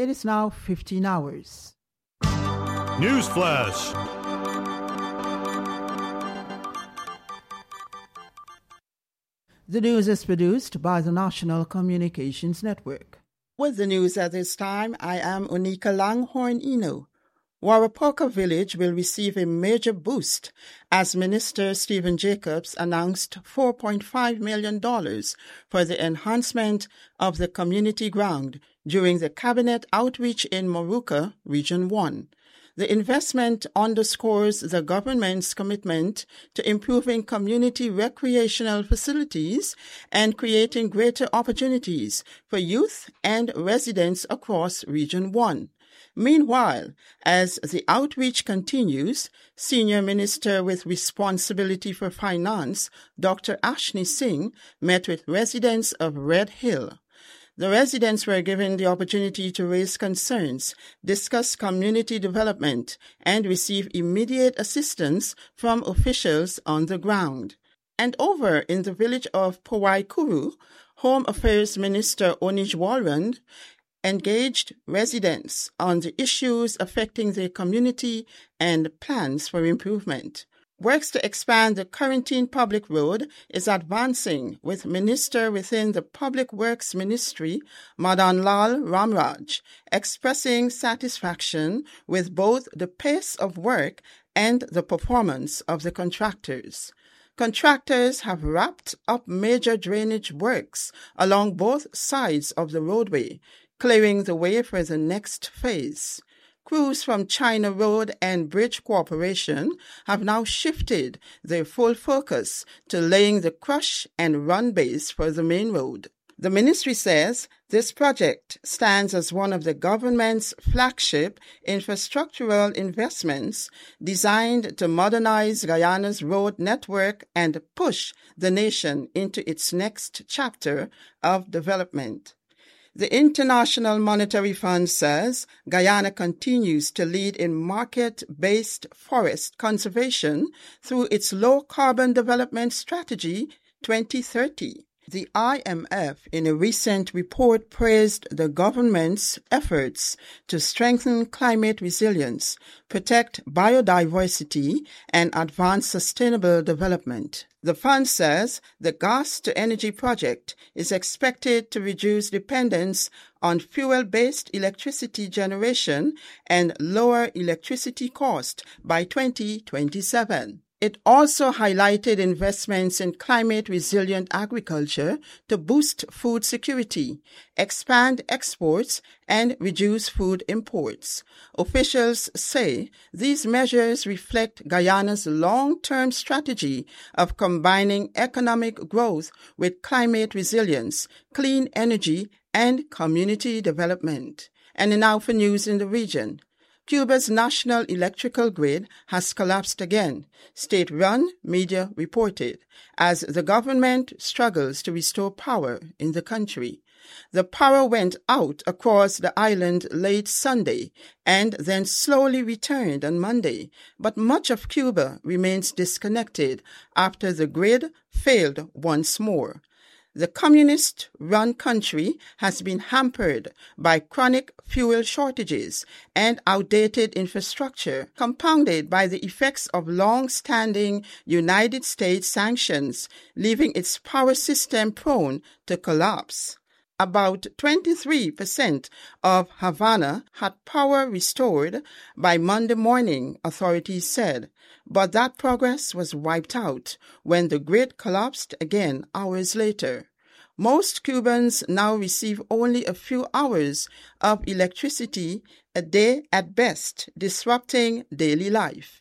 It is now 15 hours. News Flash. The news is produced by the National Communications Network. With the news at this time, I am Unika Langhorn Eno. Waropoka Village will receive a major boost as Minister Stephen Jacobs announced $4.5 million for the enhancement of the community ground during the Cabinet outreach in Moruca, Region 1. The investment underscores the government's commitment to improving community recreational facilities and creating greater opportunities for youth and residents across Region 1. Meanwhile, as the outreach continues, Senior Minister with Responsibility for Finance, Dr. Ashni Singh, met with residents of Red Hill. The residents were given the opportunity to raise concerns, discuss community development, and receive immediate assistance from officials on the ground. And over in the village of Powaikuru, Home Affairs Minister Onij Walrand engaged residents on the issues affecting their community and plans for improvement. Works to expand the Quarantine Public Road is advancing, with Minister within the Public Works Ministry, Madan Lal Ramraj, expressing satisfaction with both the pace of work and the performance of the contractors. Contractors have wrapped up major drainage works along both sides of the roadway, clearing the way for the next phase. Crews from China Road and Bridge Corporation have now shifted their full focus to laying the crush and run base for the main road. The ministry says this project stands as one of the government's flagship infrastructural investments designed to modernize Guyana's road network and push the nation into its next chapter of development. The International Monetary Fund says Guyana continues to lead in market-based forest conservation through its low-carbon development strategy 2030. The IMF, in a recent report, praised the government's efforts to strengthen climate resilience, protect biodiversity, and advance sustainable development. The fund says the gas-to-energy project is expected to reduce dependence on fuel-based electricity generation and lower electricity cost by 2027. It also highlighted investments in climate-resilient agriculture to boost food security, expand exports, and reduce food imports. Officials say these measures reflect Guyana's long-term strategy of combining economic growth with climate resilience, clean energy, and community development. And now for news in the region. Cuba's national electrical grid has collapsed again, state-run media reported, as the government struggles to restore power in the country. The power went out across the island late Sunday and then slowly returned on Monday, but much of Cuba remains disconnected after the grid failed once more. The communist-run country has been hampered by chronic fuel shortages and outdated infrastructure, compounded by the effects of long-standing United States sanctions, leaving its power system prone to collapse. About 23% of Havana had power restored by Monday morning, authorities said, but that progress was wiped out when the grid collapsed again hours later. Most Cubans now receive only a few hours of electricity a day at best, disrupting daily life.